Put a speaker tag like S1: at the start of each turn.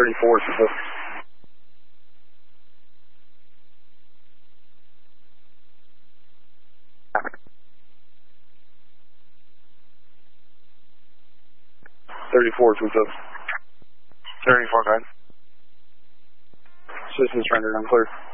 S1: 34 is the 34 to the
S2: 34, guys.
S1: Systems rendered unclear.